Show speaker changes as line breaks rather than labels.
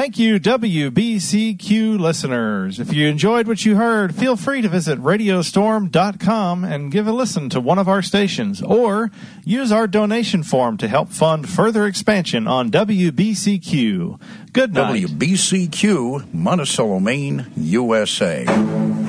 Thank you, WBCQ listeners. If you enjoyed what you heard, feel free to visit radiostorm.com and give a listen to one of our stations, or use our donation form to help fund further expansion on WBCQ. Good night.
WBCQ, Monticello, Maine, USA.